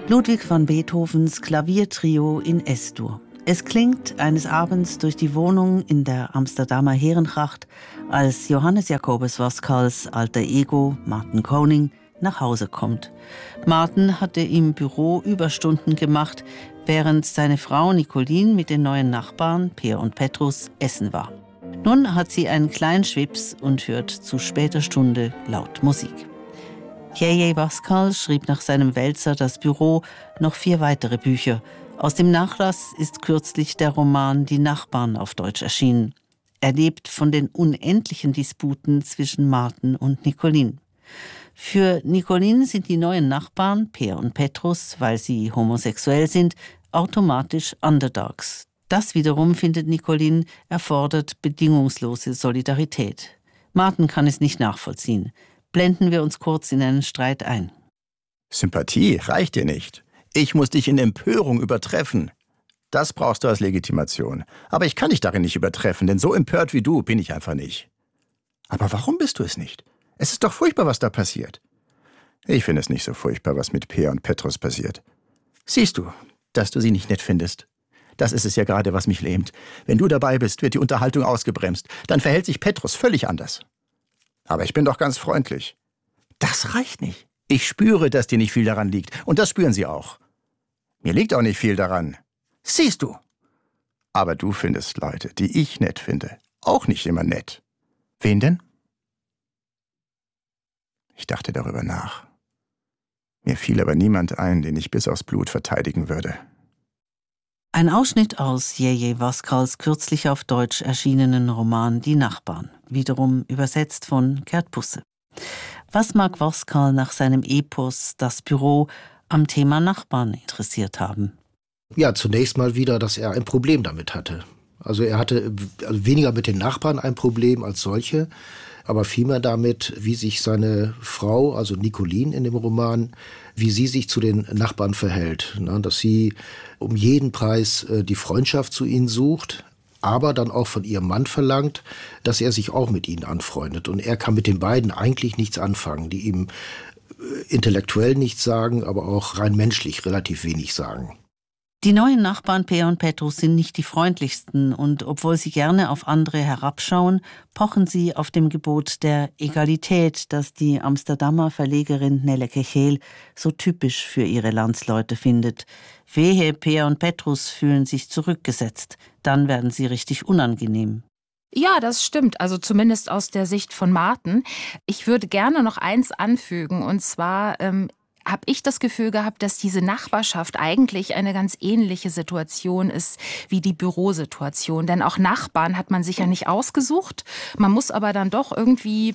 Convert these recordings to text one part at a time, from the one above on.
Ludwig van Beethovens Klaviertrio in S-Dur. Es klingt eines Abends durch die Wohnung in der Amsterdamer Herengracht, als Johannes Jacobus Waskals alter Ego, Martin Koning, nach Hause kommt. Martin hatte im Büro Überstunden gemacht, während seine Frau Nicolien mit den neuen Nachbarn, Peer und Petrus, essen war. Nun hat sie einen kleinen Schwips und hört zu später Stunde laut Musik. J.J. Waskal schrieb nach seinem Wälzer Das Büro noch 4 weitere Bücher. Aus dem Nachlass ist kürzlich der Roman Die Nachbarn auf Deutsch erschienen. Er lebt von den unendlichen Disputen zwischen Martin und Nicolien. Für Nicolien sind die neuen Nachbarn, Peer und Petrus, weil sie homosexuell sind, automatisch Underdogs. Das wiederum, findet Nicolien, erfordert bedingungslose Solidarität. Martin kann es nicht nachvollziehen. Blenden wir uns kurz in einen Streit ein. Sympathie reicht dir nicht. Ich muss dich in Empörung übertreffen. Das brauchst du als Legitimation. Aber ich kann dich darin nicht übertreffen, denn so empört wie du bin ich einfach nicht. Aber warum bist du es nicht? Es ist doch furchtbar, was da passiert. Ich finde es nicht so furchtbar, was mit Peer und Petrus passiert. Siehst du, dass du sie nicht nett findest? Das ist es ja gerade, was mich lähmt. Wenn du dabei bist, wird die Unterhaltung ausgebremst. Dann verhält sich Petrus völlig anders. Aber ich bin doch ganz freundlich. Das reicht nicht. Ich spüre, dass dir nicht viel daran liegt. Und das spüren sie auch. Mir liegt auch nicht viel daran. Siehst du. Aber du findest Leute, die ich nett finde, auch nicht immer nett. Wen denn? Ich dachte darüber nach. Mir fiel aber niemand ein, den ich bis aufs Blut verteidigen würde. Ein Ausschnitt aus J.J. Waskals kürzlich auf Deutsch erschienenen Roman Die Nachbarn, wiederum übersetzt von Gerd Busse. Was mag Waskal nach seinem Epos Das Büro am Thema Nachbarn interessiert haben? Ja, zunächst mal wieder, dass er ein Problem damit hatte. Also er hatte weniger mit den Nachbarn ein Problem als solche, aber vielmehr damit, wie sich seine Frau, also Nicolien in dem Roman, wie sie sich zu den Nachbarn verhält. Dass sie um jeden Preis die Freundschaft zu ihnen sucht, aber dann auch von ihrem Mann verlangt, dass er sich auch mit ihnen anfreundet. Und er kann mit den beiden eigentlich nichts anfangen, die ihm intellektuell nichts sagen, aber auch rein menschlich relativ wenig sagen. Die neuen Nachbarn Peer und Petrus sind nicht die freundlichsten und obwohl sie gerne auf andere herabschauen, pochen sie auf dem Gebot der Egalität, das die Amsterdamer Verlegerin Nelle Kechel so typisch für ihre Landsleute findet. Wehe, Peer und Petrus fühlen sich zurückgesetzt, dann werden sie richtig unangenehm. Ja, das stimmt, also zumindest aus der Sicht von Martin. Ich würde gerne noch eins anfügen, und zwar habe ich das Gefühl gehabt, dass diese Nachbarschaft eigentlich eine ganz ähnliche Situation ist wie die Bürosituation. Denn auch Nachbarn hat man sich ja nicht ausgesucht. Man muss aber dann doch irgendwie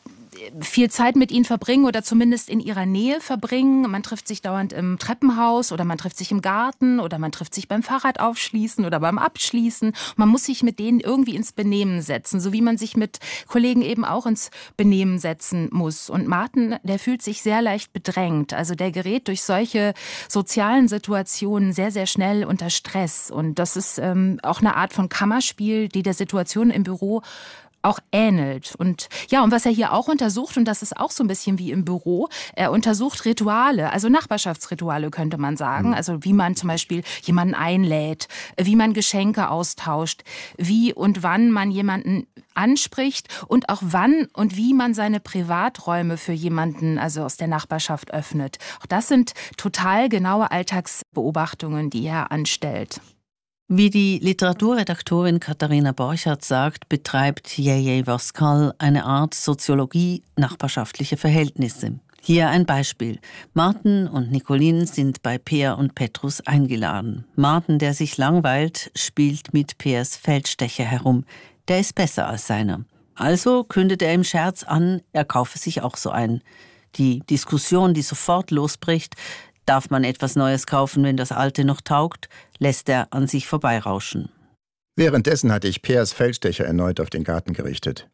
viel Zeit mit ihnen verbringen oder zumindest in ihrer Nähe verbringen. Man trifft sich dauernd im Treppenhaus oder man trifft sich im Garten oder man trifft sich beim Fahrradaufschließen oder beim Abschließen. Man muss sich mit denen irgendwie ins Benehmen setzen, so wie man sich mit Kollegen eben auch ins Benehmen setzen muss. Und Martin, der fühlt sich sehr leicht bedrängt. Also der gerät durch solche sozialen Situationen sehr, sehr schnell unter Stress. Und das ist auch eine Art von Kammerspiel, die der Situation im Büro auch ähnelt. Und ja, und was er hier auch untersucht, und das ist auch so ein bisschen wie im Büro, er untersucht Rituale, also Nachbarschaftsrituale könnte man sagen, also wie man zum Beispiel jemanden einlädt, wie man Geschenke austauscht, wie und wann man jemanden anspricht und auch wann und wie man seine Privaträume für jemanden, also aus der Nachbarschaft, öffnet. Auch das sind total genaue Alltagsbeobachtungen, die er anstellt. Wie die Literaturredaktorin Katharina Borchardt sagt, betreibt J.J. Waskal eine Art Soziologie nachbarschaftlicher Verhältnisse. Hier ein Beispiel. Martin und Nicolien sind bei Peer und Petrus eingeladen. Martin, der sich langweilt, spielt mit Peers Feldstecher herum. Der ist besser als seiner. Also kündet er im Scherz an, er kaufe sich auch so einen. Die Diskussion, die sofort losbricht: Darf man etwas Neues kaufen, wenn das Alte noch taugt, lässt er an sich vorbeirauschen. Währenddessen hatte ich Peers Feldstecher erneut auf den Garten gerichtet.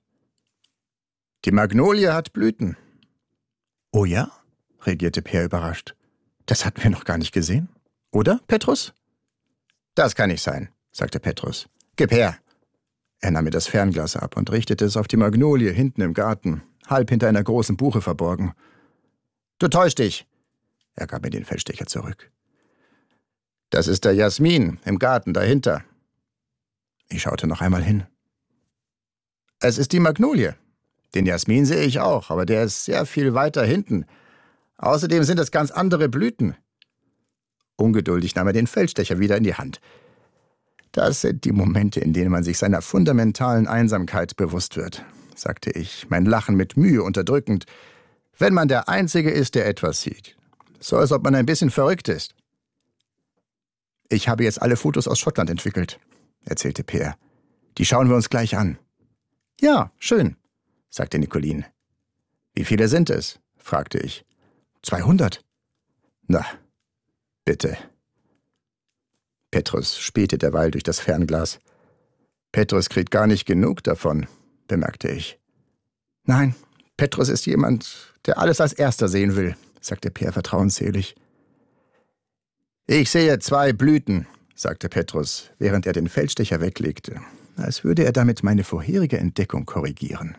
Die Magnolie hat Blüten. Oh ja? Reagierte Peer überrascht. Das hatten wir noch gar nicht gesehen. Oder, Petrus? Das kann nicht sein, sagte Petrus. Gib her. Er nahm mir das Fernglas ab und richtete es auf die Magnolie hinten im Garten, halb hinter einer großen Buche verborgen. Du täuschst dich. Er gab mir den Feldstecher zurück. »Das ist der Jasmin im Garten dahinter.« Ich schaute noch einmal hin. »Es ist die Magnolie. Den Jasmin sehe ich auch, aber der ist sehr viel weiter hinten. Außerdem sind es ganz andere Blüten.« Ungeduldig nahm er den Feldstecher wieder in die Hand. »Das sind die Momente, in denen man sich seiner fundamentalen Einsamkeit bewusst wird«, sagte ich, mein Lachen mit Mühe unterdrückend, »wenn man der Einzige ist, der etwas sieht. So, als ob man ein bisschen verrückt ist.« »Ich habe jetzt alle Fotos aus Schottland entwickelt«, erzählte Peer. »Die schauen wir uns gleich an.« »Ja, schön«, sagte Nicolin. »Wie viele sind es?« fragte ich. 200. »Na, bitte.« Petrus spähte derweil durch das Fernglas. »Petrus kriegt gar nicht genug davon«, bemerkte ich. »Nein, Petrus ist jemand, der alles als Erster sehen will«, sagte Peer vertrauensselig. »Ich sehe 2 Blüten«, sagte Petrus, während er den Feldstecher weglegte, als würde er damit meine vorherige Entdeckung korrigieren.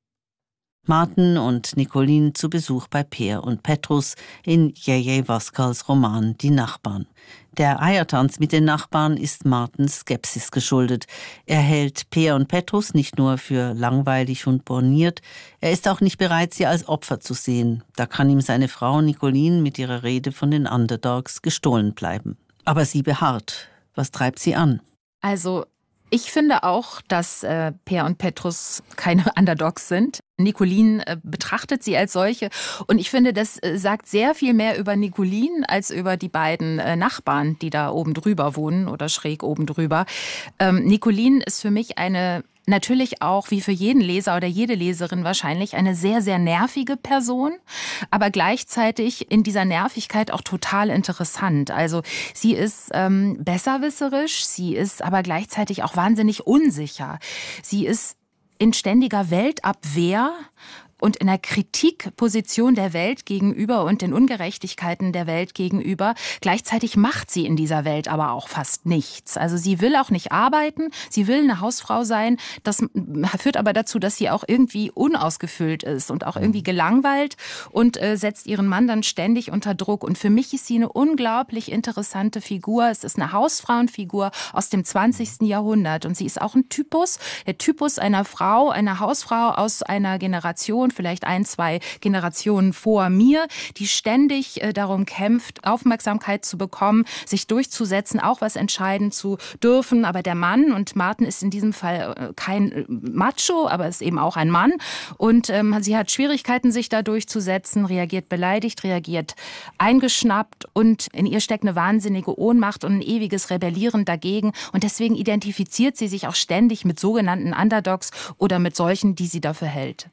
Marten und Nicolin zu Besuch bei Peer und Petrus in J.J. Waskals Roman »Die Nachbarn«. Der Eiertanz mit den Nachbarn ist Martens Skepsis geschuldet. Er hält Peer und Petrus nicht nur für langweilig und borniert, er ist auch nicht bereit, sie als Opfer zu sehen. Da kann ihm seine Frau Nicolin mit ihrer Rede von den Underdogs gestohlen bleiben. Aber sie beharrt. Was treibt sie an? Also, ich finde auch, dass Peer und Petrus keine Underdogs sind. Nicolin betrachtet sie als solche. Und ich finde, das sagt sehr viel mehr über Nicolin als über die beiden Nachbarn, die da oben drüber wohnen oder schräg oben drüber. Nicolin ist für mich natürlich auch, wie für jeden Leser oder jede Leserin wahrscheinlich, eine sehr, sehr nervige Person, aber gleichzeitig in dieser Nervigkeit auch total interessant. Also sie ist besserwisserisch, sie ist aber gleichzeitig auch wahnsinnig unsicher. Sie ist in ständiger Weltabwehr und in einer Kritikposition der Welt gegenüber und den Ungerechtigkeiten der Welt gegenüber. Gleichzeitig macht sie in dieser Welt aber auch fast nichts. Also sie will auch nicht arbeiten, sie will eine Hausfrau sein. Das führt aber dazu, dass sie auch irgendwie unausgefüllt ist und auch irgendwie gelangweilt und setzt ihren Mann dann ständig unter Druck. Und für mich ist sie eine unglaublich interessante Figur. Es ist eine Hausfrauenfigur aus dem 20. Jahrhundert und sie ist auch ein Typus, der Typus einer Frau, einer Hausfrau aus einer Generation, vielleicht 1, 2 Generationen vor mir, die ständig darum kämpft, Aufmerksamkeit zu bekommen, sich durchzusetzen, auch was entscheiden zu dürfen. Aber der Mann, und Marten ist in diesem Fall kein Macho, aber ist eben auch ein Mann. Und sie hat Schwierigkeiten, sich da durchzusetzen, reagiert beleidigt, reagiert eingeschnappt und in ihr steckt eine wahnsinnige Ohnmacht und ein ewiges Rebellieren dagegen. Und deswegen identifiziert sie sich auch ständig mit sogenannten Underdogs oder mit solchen, die sie dafür hält.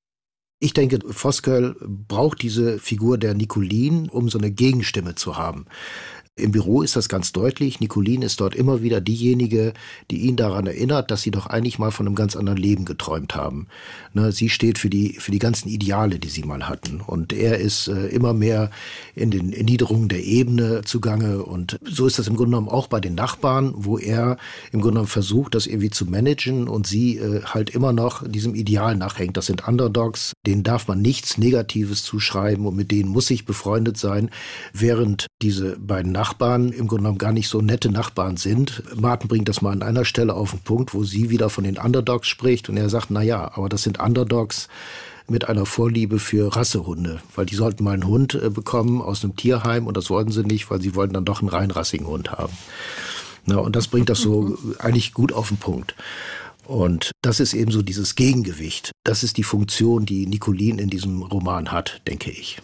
Ich denke, Voskuil braucht diese Figur der Nicolin, um so eine Gegenstimme zu haben. Im Büro ist das ganz deutlich. Nicolin ist dort immer wieder diejenige, die ihn daran erinnert, dass sie doch eigentlich mal von einem ganz anderen Leben geträumt haben. Sie steht für die ganzen Ideale, die sie mal hatten. Und er ist immer mehr in den Erniederungen der Ebene zugange. Und so ist das im Grunde genommen auch bei den Nachbarn, wo er im Grunde genommen versucht, das irgendwie zu managen und sie halt immer noch diesem Ideal nachhängt. Das sind Underdogs, denen darf man nichts Negatives zuschreiben und mit denen muss ich befreundet sein, während diese beiden Nachbarn im Grunde genommen gar nicht so nette Nachbarn sind. Marten bringt das mal an einer Stelle auf den Punkt, wo sie wieder von den Underdogs spricht und er sagt, naja, aber das sind Underdogs mit einer Vorliebe für Rassehunde, weil die sollten mal einen Hund bekommen aus einem Tierheim und das wollten sie nicht, weil sie wollten dann doch einen reinrassigen Hund haben. Und das bringt das so eigentlich gut auf den Punkt. Und das ist eben so dieses Gegengewicht. Das ist die Funktion, die Nicolin in diesem Roman hat, denke ich.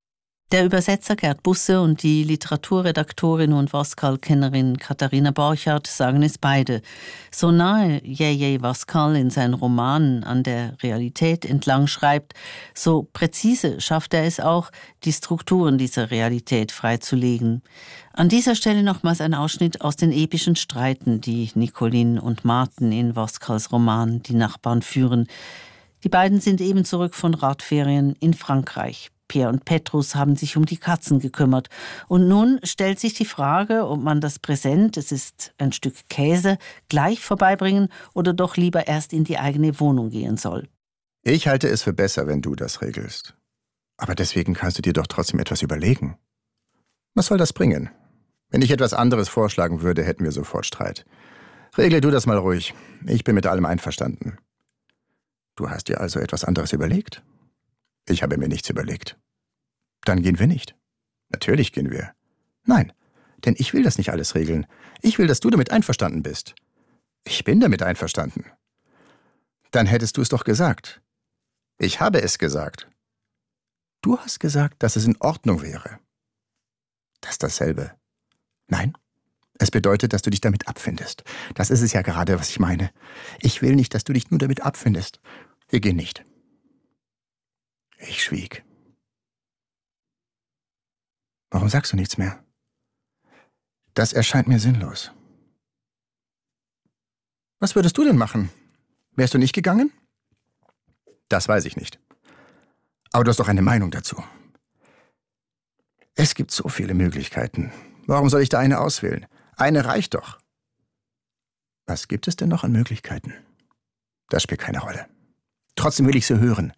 Der Übersetzer Gerd Busse und die Literaturredaktorin und Waskal-Kennerin Katharina Borchardt sagen es beide. So nahe J.J. Waskal in seinen Romanen an der Realität entlang schreibt, so präzise schafft er es auch, die Strukturen dieser Realität freizulegen. An dieser Stelle nochmals ein Ausschnitt aus den epischen Streiten, die Nicolin und Marten in Waskals Roman »Die Nachbarn« führen. Die beiden sind eben zurück von Radferien in Frankreich. Peer und Petrus haben sich um die Katzen gekümmert. Und nun stellt sich die Frage, ob man das Präsent, es ist ein Stück Käse, gleich vorbeibringen oder doch lieber erst in die eigene Wohnung gehen soll. Ich halte es für besser, wenn du das regelst. Aber deswegen kannst du dir doch trotzdem etwas überlegen. Was soll das bringen? Wenn ich etwas anderes vorschlagen würde, hätten wir sofort Streit. Regle du das mal ruhig. Ich bin mit allem einverstanden. Du hast dir also etwas anderes überlegt? Ich habe mir nichts überlegt. Dann gehen wir nicht. Natürlich gehen wir. Nein, denn ich will das nicht alles regeln. Ich will, dass du damit einverstanden bist. Ich bin damit einverstanden. Dann hättest du es doch gesagt. Ich habe es gesagt. Du hast gesagt, dass es in Ordnung wäre. Das ist dasselbe. Nein, es bedeutet, dass du dich damit abfindest. Das ist es ja gerade, was ich meine. Ich will nicht, dass du dich nur damit abfindest. Wir gehen nicht. Ich schwieg. Warum sagst du nichts mehr? Das erscheint mir sinnlos. Was würdest du denn machen? Wärst du nicht gegangen? Das weiß ich nicht. Aber du hast doch eine Meinung dazu. Es gibt so viele Möglichkeiten. Warum soll ich da eine auswählen? Eine reicht doch. Was gibt es denn noch an Möglichkeiten? Das spielt keine Rolle. Trotzdem will ich sie hören.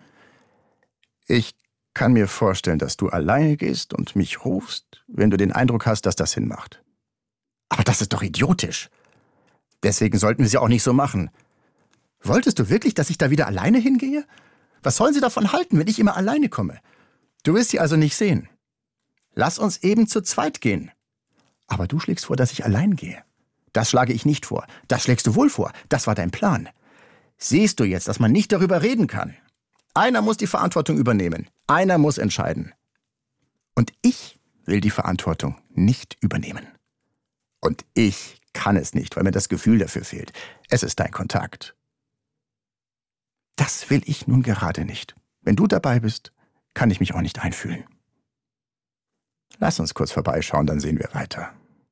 Ich kann mir vorstellen, dass du alleine gehst und mich rufst, wenn du den Eindruck hast, dass das Sinn macht. Aber das ist doch idiotisch. Deswegen sollten wir sie auch nicht so machen. Wolltest du wirklich, dass ich da wieder alleine hingehe? Was sollen sie davon halten, wenn ich immer alleine komme? Du willst sie also nicht sehen. Lass uns eben zu zweit gehen. Aber du schlägst vor, dass ich allein gehe. Das schlage ich nicht vor. Das schlägst du wohl vor. Das war dein Plan. Siehst du jetzt, dass man nicht darüber reden kann? Einer muss die Verantwortung übernehmen. Einer muss entscheiden. Und ich will die Verantwortung nicht übernehmen. Und ich kann es nicht, weil mir das Gefühl dafür fehlt. Es ist dein Kontakt. Das will ich nun gerade nicht. Wenn du dabei bist, kann ich mich auch nicht einfühlen. Lass uns kurz vorbeischauen, dann sehen wir weiter.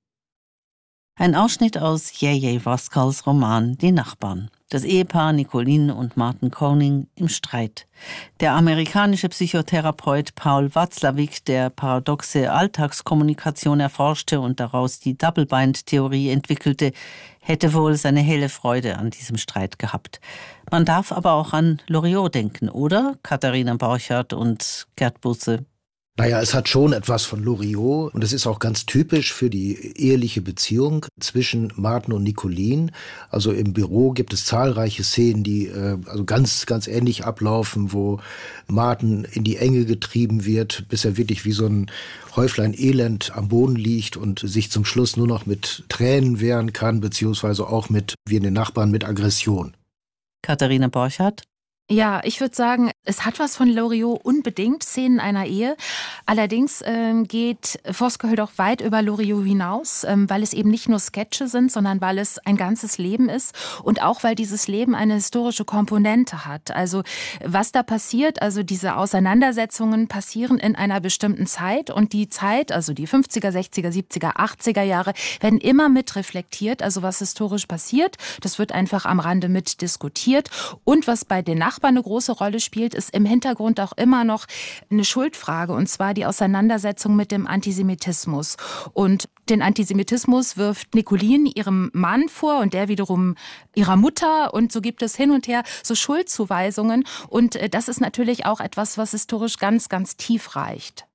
Ein Ausschnitt aus J.J. Voskals Roman Die Nachbarn. Das Ehepaar Nicoline und Martin Koning im Streit. Der amerikanische Psychotherapeut Paul Watzlawick, der paradoxe Alltagskommunikation erforschte und daraus die Double-Bind-Theorie entwickelte, hätte wohl seine helle Freude an diesem Streit gehabt. Man darf aber auch an Loriot denken, oder? Katharina Borchardt und Gerd Busse. Naja, es hat schon etwas von Loriot und es ist auch ganz typisch für die eheliche Beziehung zwischen Martin und Nicoline. Also im Büro gibt es zahlreiche Szenen, die also ganz ähnlich ablaufen, wo Martin in die Enge getrieben wird, bis er wirklich wie so ein Häuflein Elend am Boden liegt und sich zum Schluss nur noch mit Tränen wehren kann, beziehungsweise auch mit, wie in den Nachbarn, mit Aggression. Katharina Borchardt? Ja, ich würde sagen, es hat was von Loriot unbedingt, Szenen einer Ehe. Allerdings geht Voskuil doch weit über Loriot hinaus, weil es eben nicht nur Sketche sind, sondern weil es ein ganzes Leben ist und auch, weil dieses Leben eine historische Komponente hat. Also was da passiert, also diese Auseinandersetzungen passieren in einer bestimmten Zeit und die Zeit, also die 50er, 60er, 70er, 80er Jahre, werden immer mit reflektiert, also was historisch passiert. Das wird einfach am Rande mit diskutiert und was bei den Nachbarn eine große Rolle spielt, ist im Hintergrund auch immer noch eine Schuldfrage, und zwar die Auseinandersetzung mit dem Antisemitismus. Und den Antisemitismus wirft Nicoline ihrem Mann vor und der wiederum ihrer Mutter, und so gibt es hin und her so Schuldzuweisungen, und das ist natürlich auch etwas, was historisch ganz, ganz tief reicht.